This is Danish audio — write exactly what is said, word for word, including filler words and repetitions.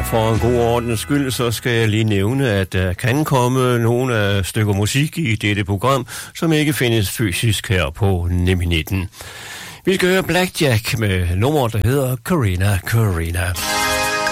for en god ordens skyld, så skal jeg lige nævne, at der kan komme nogle af stykker musik i dette program, som ikke findes fysisk her på Nemhi nitten. Vi skal høre Blackjack med nummer, der hedder Corrina Corrina.